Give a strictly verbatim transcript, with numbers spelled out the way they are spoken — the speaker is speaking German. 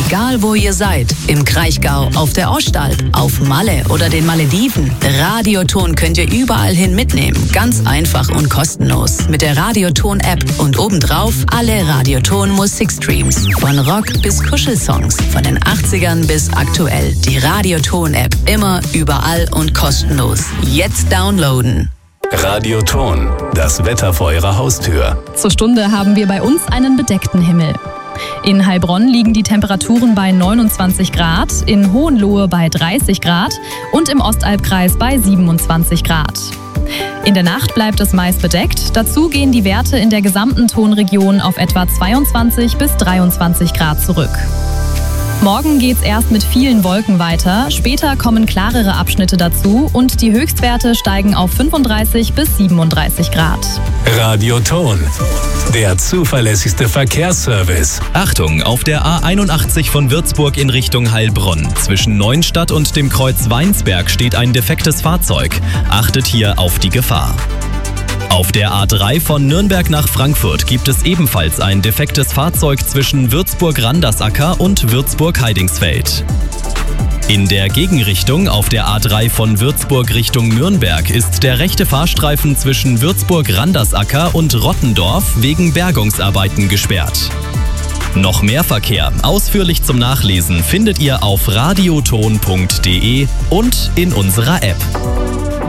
Egal wo ihr seid, im Kraichgau, auf der Ostalb, auf Malle oder den Malediven, Radioton könnt ihr überall hin mitnehmen. Ganz einfach und kostenlos. Mit der Radioton-App und obendrauf alle Radioton-Musikstreams. Von Rock bis Kuschelsongs, von den achtzigern bis aktuell. Die Radioton-App. Immer, überall und kostenlos. Jetzt downloaden. Radioton, das Wetter vor Ihrer Haustür. Zur Stunde haben wir bei uns einen bedeckten Himmel. In Heilbronn liegen die Temperaturen bei neunundzwanzig Grad, in Hohenlohe bei dreißig Grad und im Ostalbkreis bei siebenundzwanzig Grad. In der Nacht bleibt es meist bedeckt, dazu gehen die Werte in der gesamten Tonregion auf etwa zweiundzwanzig bis dreiundzwanzig Grad zurück. Morgen geht's erst mit vielen Wolken weiter, später kommen klarere Abschnitte dazu und die Höchstwerte steigen auf fünfunddreißig bis siebenunddreißig Grad. Radioton, der zuverlässigste Verkehrsservice. Achtung, auf der A einundachtzig von Würzburg in Richtung Heilbronn. Zwischen Neuenstadt und dem Kreuz Weinsberg steht ein defektes Fahrzeug. Achtet hier auf die Gefahr. Auf der A drei von Nürnberg nach Frankfurt gibt es ebenfalls ein defektes Fahrzeug zwischen Würzburg-Randersacker und Würzburg-Heidingsfeld. In der Gegenrichtung auf der A drei von Würzburg Richtung Nürnberg ist der rechte Fahrstreifen zwischen Würzburg-Randersacker und Rottendorf wegen Bergungsarbeiten gesperrt. Noch mehr Verkehr, ausführlich zum Nachlesen, findet ihr auf radioton punkt de und in unserer App.